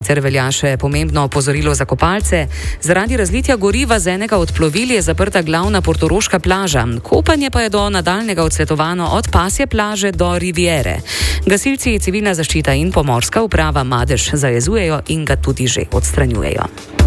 Sicer velja še pomembno opozorilo za kopalce. Zaradi razlitja goriva z enega od plovil je zaprta glavna portoroška plaža. Kopanje pa je do nadaljnjega odsvetovano od Pasje plaže do Riviere. Gasilci, civilna zaščita in pomorska uprava madež zajezujejo in ga tudi že odstranjujejo.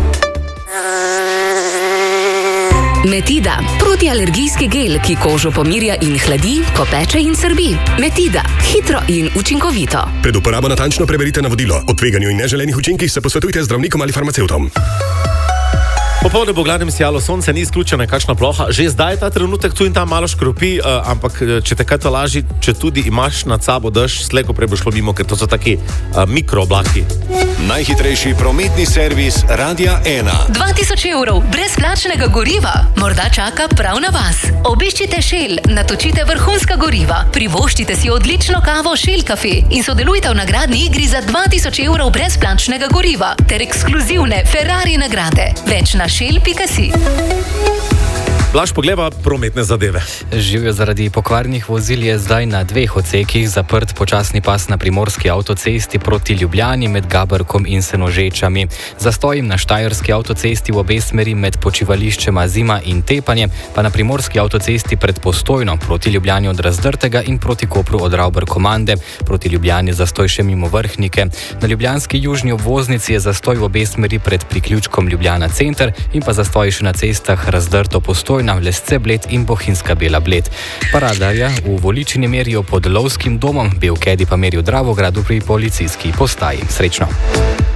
Metida, protialergijski gel, ki kožo pomirja in hladi, ko peče in srbi. Metida, hitro in učinkovito. Pred uporabo natančno preberite navodilo. O tveganju in neželenih učinkih se posvetujte z zdravnikom ali farmacevtom. Popoldne bo gladnem sijalo sonce, ni izključena kakšna ploha. Že zdaj ta trenutek tu in tam malo škropi, ampak če te kaj to laži, če tudi imaš nad sabo dež, slejko prej bo šlo mimo, ker to so taki mikrooblaki. Najhitrejši prometni servis Radia 1. 2000 evrov brezplačnega goriva morda čaka prav na vas. Obiščite Shell, natočite vrhunska goriva, privoščite si odlično kavo Shell Cafe in sodelujte v nagradni igri za 2000 evrov brezplačnega goriva ter ekskluzivne Ferrari nagrade. Več na shell.si. Blaž pogleda prometne zadeve. Živijo zaradi pokvarnih vozil je zdaj na 2 odsekih zaprt počasni pas na primorski avtocesti proti Ljubljani med Gaberkom in Senožečami. Zastojim na štajerski avtocesti v obe smeri med počivališčema Zima in Tepanje, pa na primorski avtocesti pred Postojno proti Ljubljani od Razdrtega in proti Kopru od Ravber-Komande. Proti Ljubljani zastoj še mimo Vrhnike. Na ljubljanski južni obvoznici je zastoj v obe smeri pred priključkom Ljubljana center in pa zastoj še na cestah Razdrto-Postojno, Lesce Bled in Bohinjska Bela Bled. Paradarja v Voličini merijo pod Lovskim domom, Belkedi pa merijo Dravogradu pri policijski postaji. Srečno!